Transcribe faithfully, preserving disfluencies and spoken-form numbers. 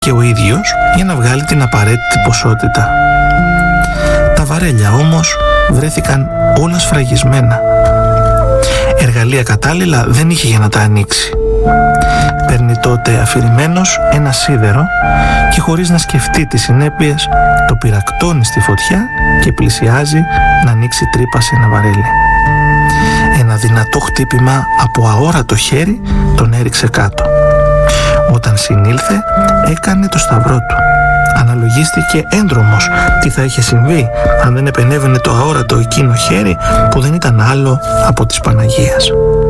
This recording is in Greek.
και ο ίδιος για να βγάλει την απαραίτητη ποσότητα. Τα βαρέλια όμως βρέθηκαν όλα σφραγισμένα. Εργαλεία κατάλληλα δεν είχε για να τα ανοίξει. Παίρνει τότε αφηρημένος ένα σίδερο και χωρίς να σκεφτεί τις συνέπειες το πυρακτώνει στη φωτιά και πλησιάζει να ανοίξει τρύπα σε ένα βαρέλι. Ένα δυνατό χτύπημα από αόρατο χέρι τον έριξε κάτω. Όταν συνήλθε έκανε το σταυρό του. Αναλογίστηκε έντρομος τι θα είχε συμβεί αν δεν επενέβαινε το αόρατο εκείνο χέρι που δεν ήταν άλλο από της Παναγίας.